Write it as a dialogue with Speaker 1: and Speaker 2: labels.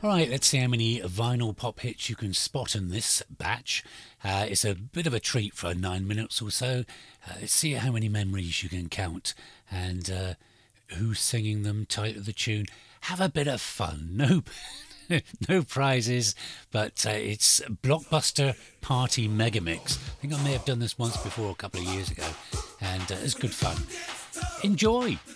Speaker 1: All right, let's see how many vinyl pop hits you can spot in this batch. It's a bit of a treat for 9 minutes or so. Let's see how many memories you can count and who's singing them, title of the tune. Have a bit of fun. No, no prizes, but it's Blockbuster Party Megamix. I think I may have done this once before, a couple of years ago, and it's good fun. Enjoy!